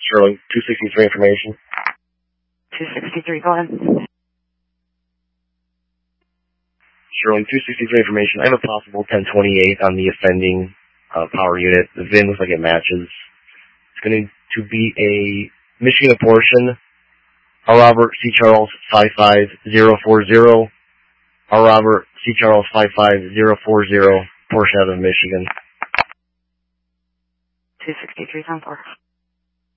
Sterling 263 information. 263, go ahead. Sterling 263 information. I have a possible 1028 on the offending power unit. The VIN looks like it matches. It's going to be a Michigan abortion. R. Robert C. Charles 55040. R. Robert C. Charles 55040. Porsche out of Michigan. 263, 10-4.